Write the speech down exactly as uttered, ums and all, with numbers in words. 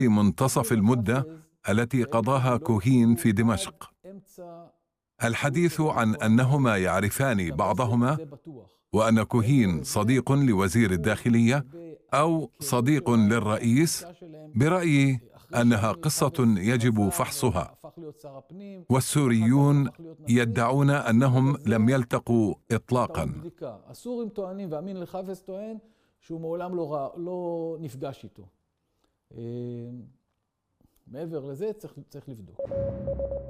منتصف المدة التي قضاها كوهين في دمشق. الحديث عن أنهما يعرفان بعضهما، وأن كوهين صديق لوزير الداخلية أو صديق للرئيس، برأيي أنها قصة يجب فحصها، والسوريون يدعون أنهم لم يلتقوا إطلاقا. מעבר לזה צריך, צריך לבדוק.